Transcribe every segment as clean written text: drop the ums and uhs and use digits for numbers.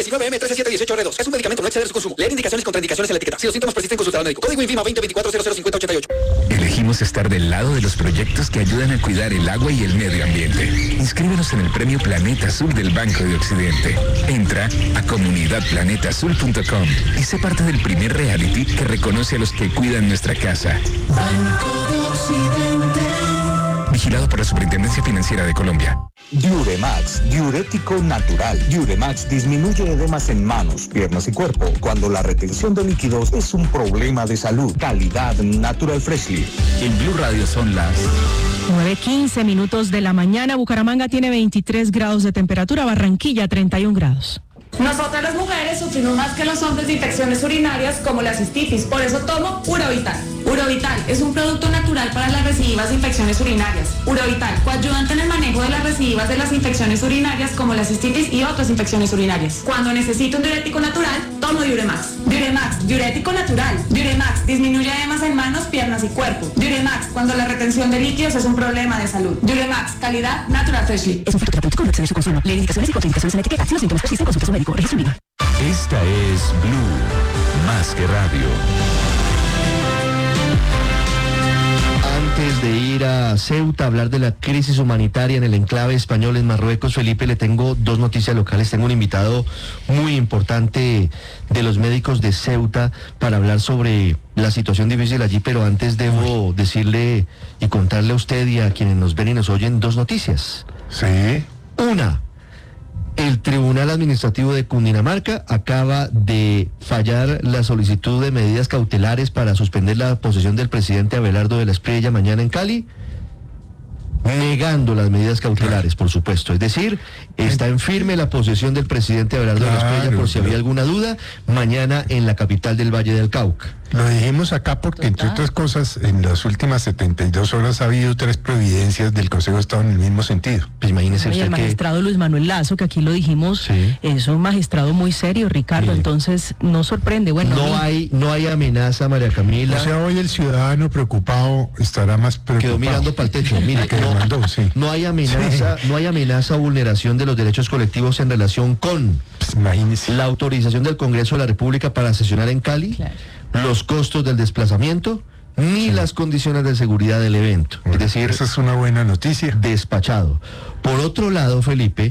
19M13718R2. Es un medicamento, no excede su consumo. Leer indicaciones y contraindicaciones en la etiqueta. Si los síntomas persisten, consultar al médico. Código INVIMA 2024-005088. Elegimos estar del lado de los proyectos que ayudan a cuidar el agua y el medio ambiente. Inscríbenos en el Premio Planeta Azul del Banco de Occidente. Entra a comunidadplanetaazul.com y sé parte del primer reality que reconoce a los que cuidan nuestra casa. Banco de Occidente. Vigilado por la Superintendencia Financiera de Colombia. Diuremax, diurético natural. Diuremax disminuye edemas en manos, piernas y cuerpo cuando la retención de líquidos es un problema de salud. Calidad Natural Freshly. En Blue Radio son las 9:15 de la mañana. Bucaramanga tiene 23 grados de temperatura, Barranquilla 31 grados. Nosotras las mujeres sufrimos más que los hombres de infecciones urinarias como la cistitis, por eso tomo Urovital. Urovital es un producto natural para las recidivas de infecciones urinarias. Urovital, coayudante en el manejo de las recidivas de las infecciones urinarias como la cistitis y otras infecciones urinarias. Cuando necesito un diurético natural, tomo Diuremax. Diuremax, diurético natural. Diuremax, disminuye edemas en manos, piernas y cuerpo. Diuremax, cuando la retención de líquidos es un problema de salud. Diuremax, calidad Natural Freshly. Es un fruto terapéutico, no excede su consumo. Leer indicaciones y contraindicaciones en la etiqueta. Si los síntomas persisten, consulte a su médico. Registro INVIMA. Esta es Blue, más que radio. Antes de ir a Ceuta a hablar de la crisis humanitaria en el enclave español en Marruecos, Felipe, le tengo dos noticias locales. Tengo un invitado muy importante de los médicos de Ceuta para hablar sobre la situación difícil allí, pero antes debo decirle y contarle a usted y a quienes nos ven y nos oyen dos noticias. Sí. Una, el Tribunal Administrativo de Cundinamarca acaba de fallar la solicitud de medidas cautelares para suspender la posesión del presidente Abelardo de la Espriella mañana en Cali, negando las medidas cautelares, por supuesto. Es decir, está en firme la posesión del presidente Abelardo de la Espriella, por si había alguna duda, mañana en la capital del Valle del Cauca. Lo dijimos acá porque, entre otras cosas, en las últimas 72 horas ha habido 3 providencias del Consejo de Estado en el mismo sentido. Pues imagínese usted el magistrado Luis Manuel Lazo, que aquí lo dijimos, sí, es un magistrado muy serio, Ricardo, entonces no sorprende. Bueno, no hay amenaza, María Camila. O sea, hoy el ciudadano preocupado estará más preocupado. Quedó mirando para el techo. Mire, no hay amenaza o vulneración de los derechos colectivos en relación con la autorización del Congreso de la República para sesionar en Cali, claro, los costos del desplazamiento, ni las condiciones de seguridad del evento. Bueno, es decir, esa es una buena noticia. Despachado. Por otro lado, Felipe,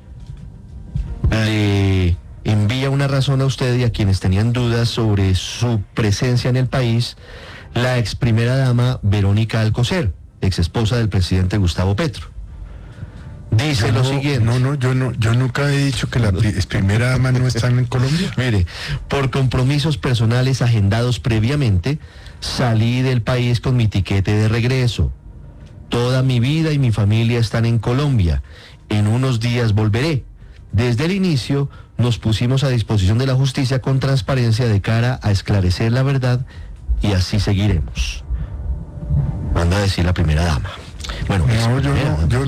le envía una razón a usted y a quienes tenían dudas sobre su presencia en el país, la ex primera dama Verónica Alcocer, ex esposa del presidente Gustavo Petro. Dice lo siguiente. Yo nunca he dicho que la primera dama no está en Colombia. Mire, por compromisos personales agendados previamente, salí del país con mi tiquete de regreso. Toda mi vida y mi familia están en Colombia. En unos días volveré. Desde el inicio nos pusimos a disposición de la justicia con transparencia de cara a esclarecer la verdad y así seguiremos. Manda a decir la primera dama. Bueno, yo